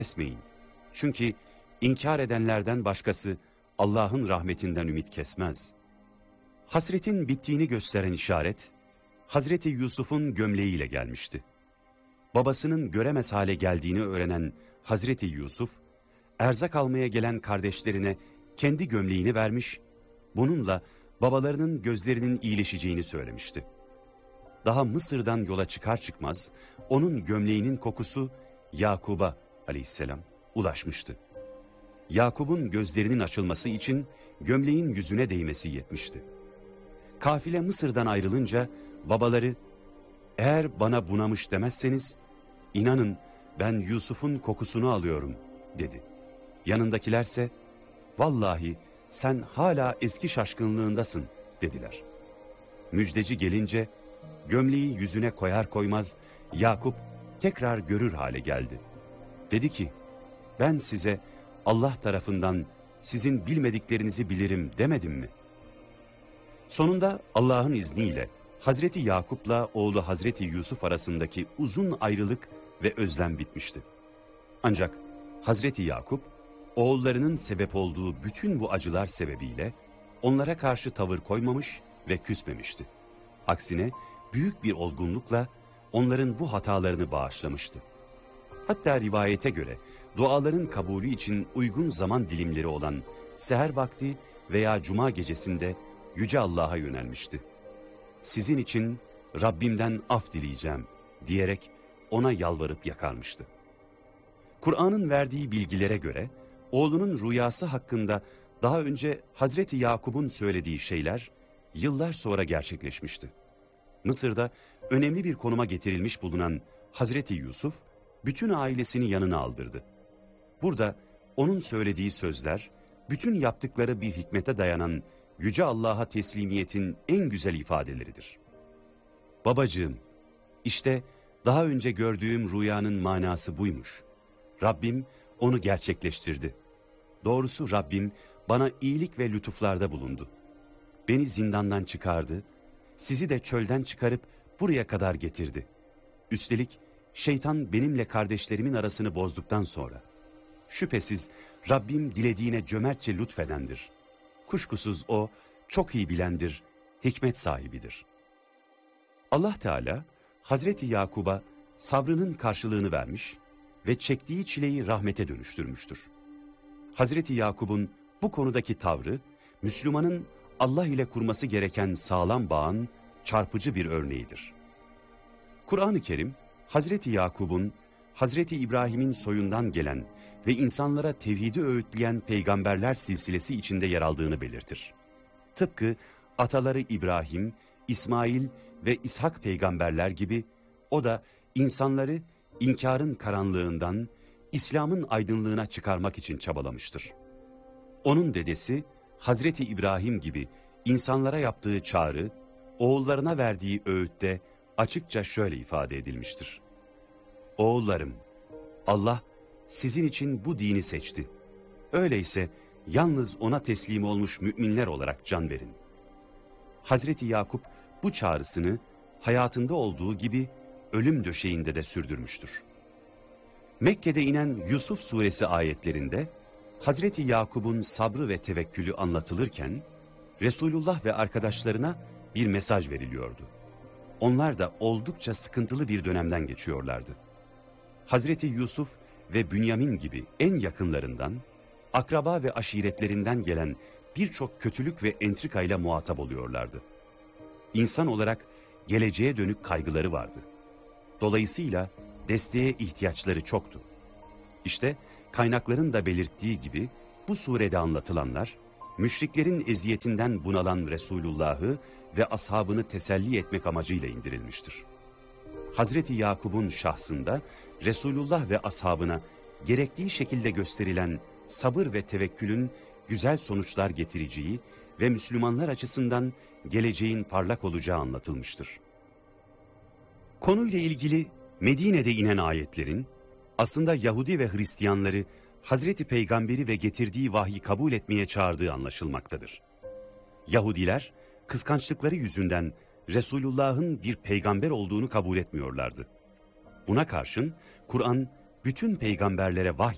kesmeyin. Çünkü inkar edenlerden başkası Allah'ın rahmetinden ümit kesmez. Hasretin bittiğini gösteren işaret, Hazreti Yusuf'un gömleğiyle gelmişti. Babasının göremez hale geldiğini öğrenen Hazreti Yusuf, erzak almaya gelen kardeşlerine kendi gömleğini vermiş, bununla babalarının gözlerinin iyileşeceğini söylemişti. Daha Mısır'dan yola çıkar çıkmaz, onun gömleğinin kokusu Yakub'a aleyhisselam ulaşmıştı. Yakub'un gözlerinin açılması için gömleğin yüzüne değmesi yetmişti. Kafile Mısır'dan ayrılınca babaları, eğer bana bunamış demezseniz, inanın ben Yusuf'un kokusunu alıyorum dedi. Yanındakilerse, vallahi sen hala eski şaşkınlığındasın dediler. Müjdeci gelince, gömleği yüzüne koyar koymaz Yakup tekrar görür hale geldi. Dedi ki, ben size Allah tarafından sizin bilmediklerinizi bilirim demedim mi? Sonunda Allah'ın izniyle Hazreti Yakup'la oğlu Hazreti Yusuf arasındaki uzun ayrılık ve özlem bitmişti. Ancak Hazreti Yakup, oğullarının sebep olduğu bütün bu acılar sebebiyle onlara karşı tavır koymamış ve küsmemişti. Aksine büyük bir olgunlukla onların bu hatalarını bağışlamıştı. Hatta rivayete göre duaların kabulü için uygun zaman dilimleri olan seher vakti veya cuma gecesinde Yüce Allah'a yönelmişti. Sizin için Rabbimden af dileyeceğim diyerek ona yalvarıp yakarmıştı. Kur'an'ın verdiği bilgilere göre oğlunun rüyası hakkında daha önce Hazreti Yakup'un söylediği şeyler yıllar sonra gerçekleşmişti. Mısır'da önemli bir konuma getirilmiş bulunan Hazreti Yusuf, bütün ailesini yanına aldırdı. Burada onun söylediği sözler, bütün yaptıkları bir hikmete dayanan Yüce Allah'a teslimiyetin en güzel ifadeleridir. Babacığım, işte daha önce gördüğüm rüyanın manası buymuş. Rabbim onu gerçekleştirdi. Doğrusu Rabbim bana iyilik ve lütuflarda bulundu. Beni zindandan çıkardı, sizi de çölden çıkarıp buraya kadar getirdi. Üstelik şeytan benimle kardeşlerimin arasını bozduktan sonra, şüphesiz Rabbim dilediğine cömertçe lütfedendir. Kuşkusuz o çok iyi bilendir, hikmet sahibidir. Allah Teala Hazreti Yakub'a sabrının karşılığını vermiş ve çektiği çileyi rahmete dönüştürmüştür. Hazreti Yakub'un bu konudaki tavrı, Müslümanın Allah ile kurması gereken sağlam bağın çarpıcı bir örneğidir. Kur'an-ı Kerim, Hazreti Yakub'un, Hazreti İbrahim'in soyundan gelen ve insanlara tevhidi öğütleyen peygamberler silsilesi içinde yer aldığını belirtir. Tıpkı ataları İbrahim, İsmail ve İshak peygamberler gibi o da insanları inkarın karanlığından İslam'ın aydınlığına çıkarmak için çabalamıştır. Onun dedesi Hazreti İbrahim gibi insanlara yaptığı çağrı, oğullarına verdiği öğütte açıkça şöyle ifade edilmiştir. Oğullarım, Allah sizin için bu dini seçti. Öyleyse yalnız ona teslim olmuş müminler olarak can verin. Hazreti Yakup bu çağrısını hayatında olduğu gibi ölüm döşeğinde de sürdürmüştür. Mekke'de inen Yusuf suresi ayetlerinde Hazreti Yakup'un sabrı ve tevekkülü anlatılırken Resulullah ve arkadaşlarına bir mesaj veriliyordu. Onlar da oldukça sıkıntılı bir dönemden geçiyorlardı. Hazreti Yusuf ve Bünyamin gibi en yakınlarından, akraba ve aşiretlerinden gelen birçok kötülük ve entrikayla muhatap oluyorlardı. İnsan olarak geleceğe dönük kaygıları vardı. Dolayısıyla desteğe ihtiyaçları çoktu. İşte kaynakların da belirttiği gibi bu surede anlatılanlar, müşriklerin eziyetinden bunalan Resulullah'ı ve ashabını teselli etmek amacıyla indirilmiştir. Hazreti Yakup'un şahsında Resulullah ve ashabına gerektiği şekilde gösterilen sabır ve tevekkülün güzel sonuçlar getireceği ve Müslümanlar açısından geleceğin parlak olacağı anlatılmıştır. Konuyla ilgili Medine'de inen ayetlerin aslında Yahudi ve Hristiyanları Hazreti Peygamberi ve getirdiği vahyi kabul etmeye çağırdığı anlaşılmaktadır. Yahudiler kıskançlıkları yüzünden Resulullah'ın bir peygamber olduğunu kabul etmiyorlardı. Buna karşın Kur'an bütün peygamberlere vahy